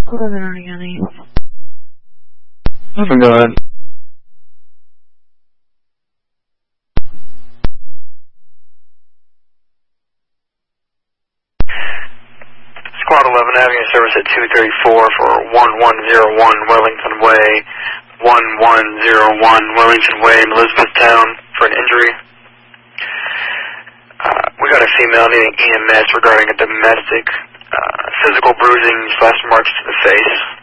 11 on Yanni. Go ahead. Squad 11 having a service at 234 for 1101 Wellington Way, 1101 Wellington Way in Elizabethtown for an injury. We got a female needing EMS regarding a domestic physical bruising / marks to the face.